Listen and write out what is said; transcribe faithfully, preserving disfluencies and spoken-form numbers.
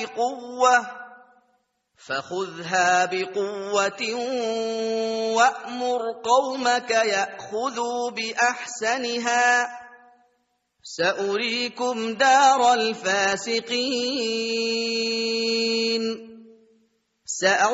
قوة فخذها بقوة وأمر قومك يأخذوا بأحسنها سأريكم دار الفاسقين